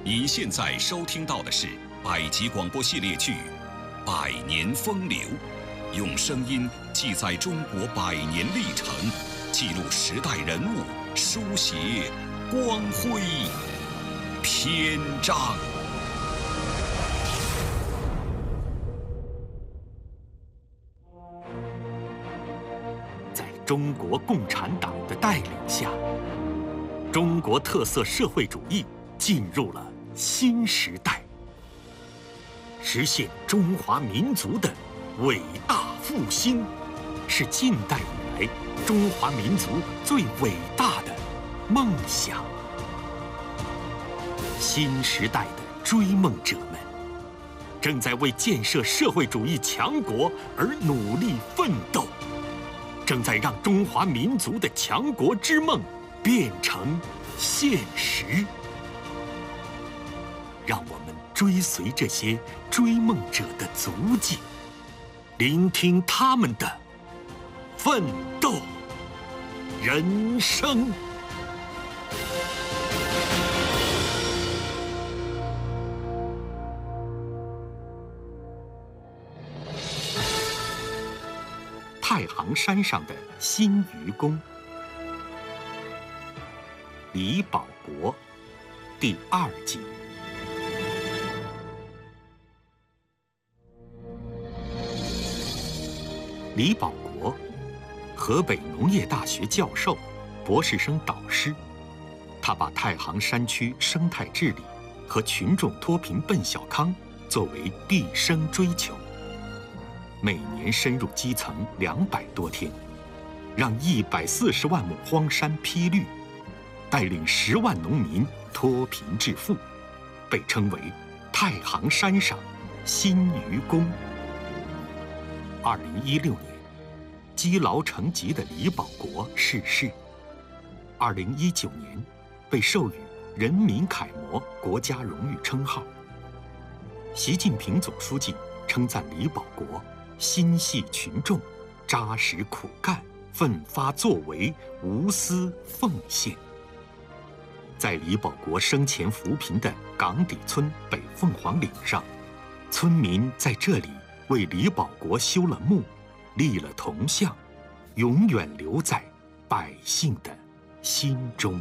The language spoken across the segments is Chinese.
你现在收听到的是百集广播系列剧《百年风流》，用声音记载中国百年历程，记录时代人物，书写光辉篇章。 在中国共产党的带领下，中国特色社会主义进入了新时代，实现中华民族的伟大复兴，是近代以来中华民族最伟大的梦想。新时代的追梦者们，正在为建设社会主义强国而努力奋斗，正在让中华民族的强国之梦变成现实。让我们追随这些追梦者的足迹，聆听他们的奋斗人生。太行山上的新愚公，李保国，第2集。李保国，河北农业大学教授，博士生导师。他把太行山区生态治理和群众脱贫奔小康作为毕生追求。每年深入基层200多天，让140万亩荒山披绿，带领10万农民脱贫致富，被称为太行山上新愚公。2016年，积劳成疾的李保国逝世。2019年，被授予人民楷模国家荣誉称号。习近平总书记称赞李保国心系群众，扎实苦干，奋发作为，无私奉献。在李保国生前扶贫的岗底村北凤凰岭上，村民在这里为李保国修了墓，立了铜像，永远留在百姓的心中。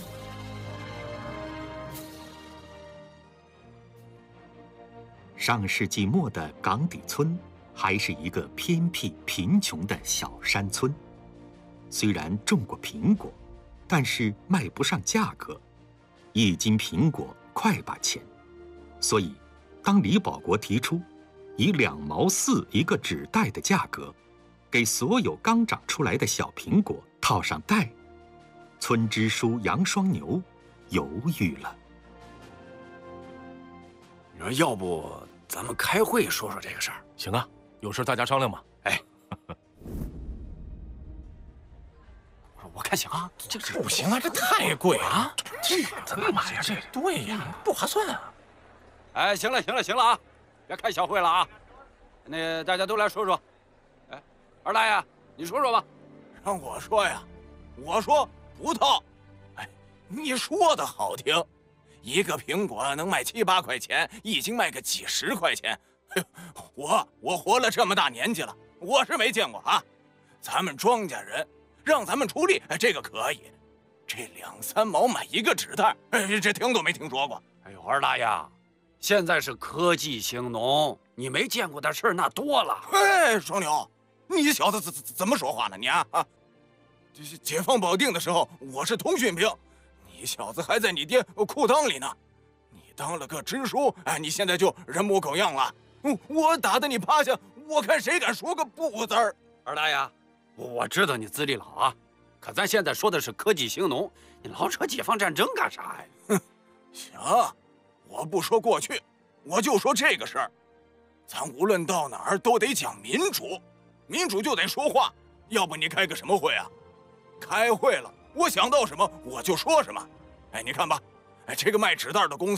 上世纪末的岗底村还是一个偏僻贫穷的小山村，虽然种过苹果，但是卖不上价格，1斤苹果快把钱。所以当李保国提出以2毛4一个纸袋的价格，给所有刚长出来的小苹果套上袋，村支书杨双牛犹豫了。 你说要不咱们开会说说这个事儿？ 行啊，有事大家商量嘛。 哎，我看行啊，这不行啊，这太贵啊！ 这干嘛呀？这对呀，不划算啊！ 哎，行了啊，别开小会了啊！那大家都来说说。哎，二大爷，你说说吧。 让我说呀，我说不套。哎，你说的好听，一个苹果能卖7、8块钱，1斤卖个几10块钱。我活了这么大年纪了，我是没见过啊。咱们庄稼人让咱们出力，这个可以。这2、3毛买一个纸袋，这听都没听说过。 哎呦，二大爷，现在是科技兴农，你没见过的事儿那多了。 哎，双牛，你小子怎么说话呢你啊？这是解放保定的时候，我是通讯兵，你小子还在你爹裤裆里呢。你当了个支书，哎，你现在就人模狗样了。我打得你趴下，我看谁敢说个不字儿。 二大爷，我知道你资历老啊，可咱现在说的是科技兴农，你老扯解放战争干啥呀？ 哼，行，我不说过去，我就说这个事儿。咱无论到哪儿都得讲民主，民主就得说话，要不你开个什么会啊？开会了，我想到什么我就说什么。哎，你看吧，哎，这个卖纸袋的公司